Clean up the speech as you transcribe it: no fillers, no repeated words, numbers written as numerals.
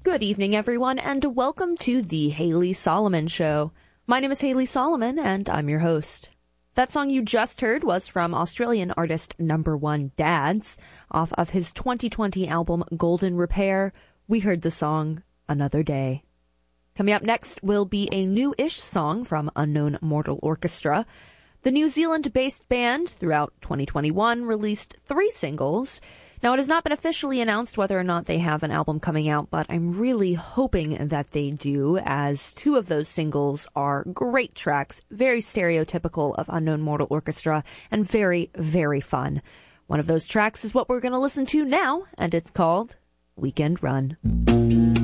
Good evening, everyone, and welcome to the Haley Solomon Show. My name is Haley Solomon, and I'm your host. That song you just heard was from Australian artist Number One Dads. Off of his 2020 album Golden Repair, we heard the song Another Day. Coming up next will be a new-ish song from Unknown Mortal Orchestra. The New Zealand-based band, throughout 2021, released 3 singles. Now, it has not been officially announced whether or not they have an album coming out, but I'm really hoping that they do, as 2 of those singles are great tracks, very stereotypical of Unknown Mortal Orchestra, and very, very fun. One of those tracks is what we're going to listen to now, and it's called Weekend Run.